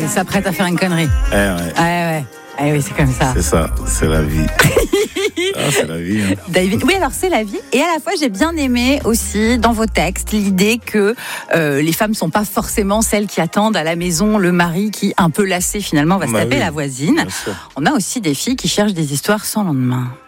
elle s'apprête à faire une connerie. Ouais. Ah oui, c'est comme ça. C'est ça, c'est la vie. C'est la vie. Hein. David, oui, alors c'est la vie. Et à la fois, j'ai bien aimé aussi dans vos textes l'idée que les femmes sont pas forcément celles qui attendent à la maison le mari qui, un peu lassé finalement, va se taper la voisine. On a aussi des filles qui cherchent des histoires sans lendemain.